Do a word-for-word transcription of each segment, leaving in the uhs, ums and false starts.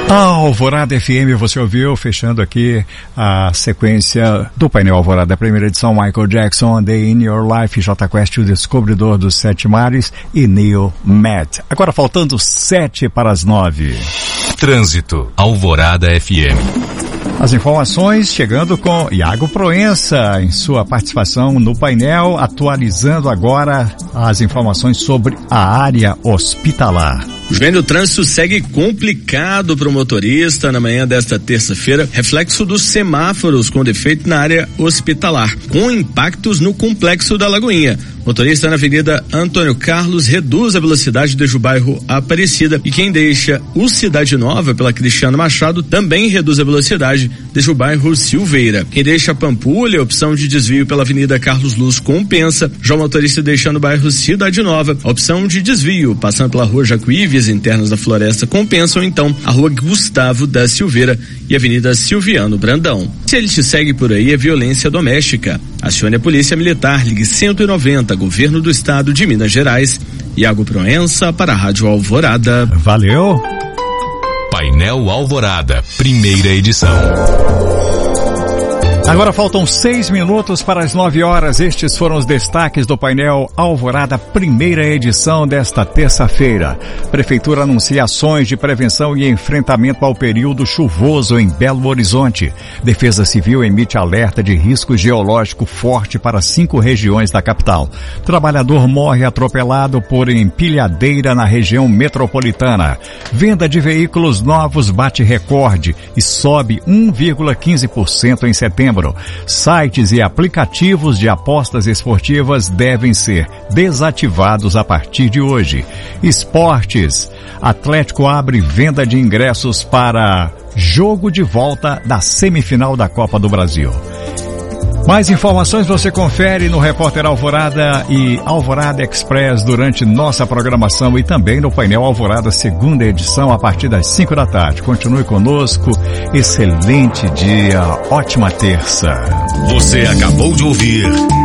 Alvorada F M, você ouviu, fechando aqui a sequência do painel Alvorada, a primeira edição, Michael Jackson, Day in Your Life, Jota Quest, o Descobridor dos Sete Mares e Neil Matt. Agora faltando sete para as nove. Trânsito, Alvorada F M. As informações chegando com Iago Proença em sua participação no painel, atualizando agora as informações sobre a área hospitalar. O trânsito segue complicado para o motorista na manhã desta terça-feira, reflexo dos semáforos com defeito na área hospitalar, com impactos no complexo da Lagoinha. Motorista na Avenida Antônio Carlos reduz a velocidade desde o bairro Aparecida, e quem deixa o Cidade Nova pela Cristiano Machado também reduz a velocidade desde o bairro Silveira. Quem deixa a Pampulha, opção de desvio pela Avenida Carlos Luz, compensa. Já o motorista deixando o bairro Cidade Nova, opção de desvio passando pela Rua Jacuí, vias internas da Floresta, compensam então a Rua Gustavo da Silveira e a Avenida Silviano Brandão. Se ele te segue por aí, é violência doméstica. Acione a Polícia Militar, ligue cento e noventa, Governo do Estado de Minas Gerais. Iago Proença para a Rádio Alvorada. Valeu! Painel Alvorada, primeira edição. Agora faltam seis minutos para as nove horas. Estes foram os destaques do painel Alvorada, primeira edição desta terça-feira. Prefeitura anuncia ações de prevenção e enfrentamento ao período chuvoso em Belo Horizonte. Defesa Civil emite alerta de risco geológico forte para cinco regiões da capital. Trabalhador morre atropelado por empilhadeira na região metropolitana. Venda de veículos novos bate recorde e sobe um vírgula quinze por cento em setembro. Sites e aplicativos de apostas esportivas devem ser desativados a partir de hoje. Esportes. Atlético abre venda de ingressos para jogo de volta da semifinal da Copa do Brasil. Mais informações você confere no Repórter Alvorada e Alvorada Express durante nossa programação e também no painel Alvorada, segunda edição, a partir das cinco da tarde. Continue conosco. Excelente dia, ótima terça. Você acabou de ouvir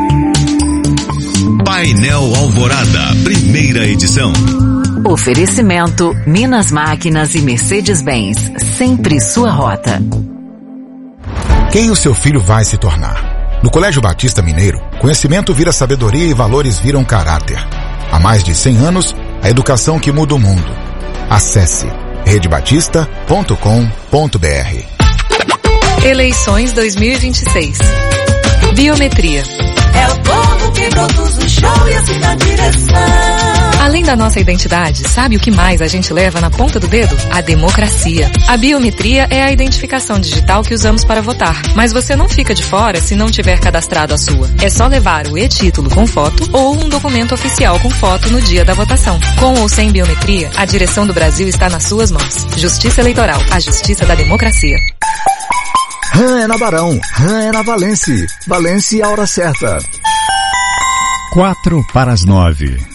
Painel Alvorada, primeira edição. Oferecimento Minas Máquinas e Mercedes-Benz, sempre sua rota. Quem o seu filho vai se tornar? No Colégio Batista Mineiro, conhecimento vira sabedoria e valores viram caráter. Há mais de cem anos, a educação que muda o mundo. Acesse rede batista ponto com ponto b r. Eleições dois mil e vinte e seis. Biometria. É o povo que produz o show e assim dá direção. Além da nossa identidade, sabe o que mais a gente leva na ponta do dedo? A democracia. A biometria é a identificação digital que usamos para votar. Mas você não fica de fora se não tiver cadastrado a sua. É só levar o e-título com foto ou um documento oficial com foto no dia da votação. Com ou sem biometria, a direção do Brasil está nas suas mãos. Justiça Eleitoral, a justiça da democracia. Rã é na Barão, Rã é na Valência. Valência, a hora certa. Quatro para as nove.